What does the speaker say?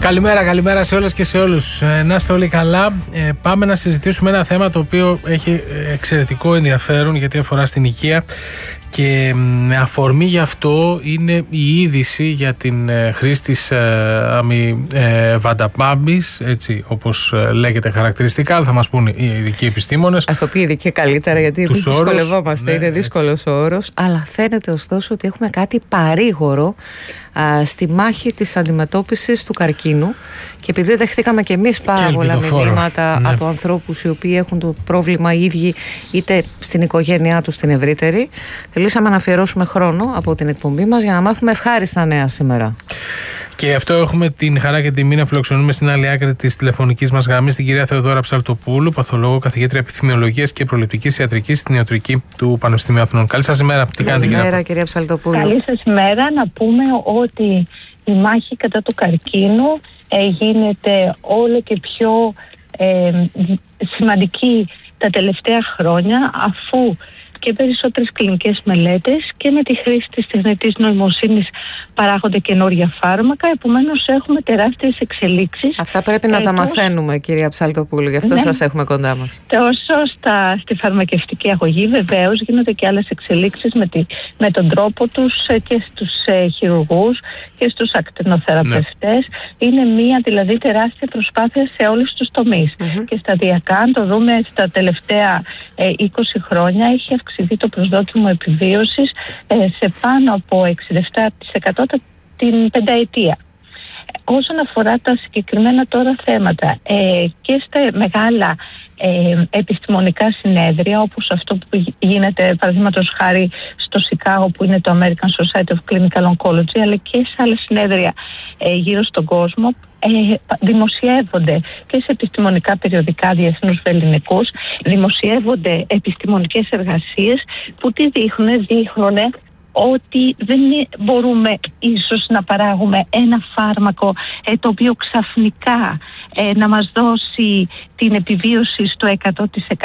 Καλημέρα σε όλες και σε όλους. Να είστε όλοι καλά. Πάμε να συζητήσουμε ένα θέμα το οποίο έχει εξαιρετικό ενδιαφέρον, γιατί αφορά στην υγεία, και με αφορμή γι' αυτό είναι η είδηση για την χρήση της αμιβανταπάμπης, έτσι όπως λέγεται χαρακτηριστικά, αλλά θα μας πούν οι ειδικοί επιστήμονες. Ας το πει ειδικοί καλύτερα, γιατί δυσκολευόμαστε, είναι δύσκολος ο όρος, αλλά φαίνεται ωστόσο ότι έχουμε κάτι παρήγορο στη μάχη της αντιμετώπισης του καρκίνου, και επειδή δεχτήκαμε και εμείς πάρα πολλά μηνύματα από ανθρώπους οι οποίοι έχουν το πρόβλημα οι ίδιοι, είτε στην οικογένειά τους την ευρύτερη, θελήσαμε να αφιερώσουμε χρόνο από την εκπομπή μας για να μάθουμε ευχάριστα νέα σήμερα. Και αυτό έχουμε την χαρά και τιμή να φιλοξενούμε στην άλλη άκρη της τηλεφωνικής μας γραμμής την κυρία Θεοδώρα Ψαλτοπούλου, παθολόγο, καθηγήτρια επιδημιολογίας και προληπτικής ιατρικής στην Ιατρική του Πανεπιστημίου Αθηνών. Καλή σας ημέρα. Τι κάνετε, κυρία Ψαλτοπούλου? Καλή σας ημέρα. Να πούμε ότι η μάχη κατά του καρκίνου γίνεται όλο και πιο σημαντική τα τελευταία χρόνια, αφού και περισσότερες κλινικές μελέτες και με τη χρήση της τεχνητής νοημοσύνης παράγονται καινούργια φάρμακα. Επομένως έχουμε τεράστιες εξελίξεις. Αυτά πρέπει να τα μαθαίνουμε, κυρία Ψαλτοπούλου, γι' αυτό σας έχουμε κοντά μας. Τόσο στη φαρμακευτική αγωγή, βεβαίως γίνονται και άλλες εξελίξεις με τον τρόπο τους και στους χειρουργούς και στους ακτινοθεραπευτές. Είναι μια δηλαδή τεράστια προσπάθεια σε όλους τους τομείς. Και σταδιακά, αν το δούμε στα τελευταία 20 χρόνια, έχει αυξηθεί το προσδόκιμο επιβίωσης σε πάνω από 67% την πενταετία. Όσον αφορά τα συγκεκριμένα τώρα θέματα και στα μεγάλα επιστημονικά συνέδρια, όπως αυτό που γίνεται παραδείγματος χάρη στο Σικάγο, που είναι το American Society of Clinical Oncology, αλλά και σε άλλα συνέδρια γύρω στον κόσμο, δημοσιεύονται και σε επιστημονικά περιοδικά διεθνούς ελληνικούς, δημοσιεύονται επιστημονικές εργασίες που δείχνουν ότι δεν μπορούμε ίσως να παράγουμε ένα φάρμακο το οποίο ξαφνικά να μας δώσει την επιβίωση στο 100%.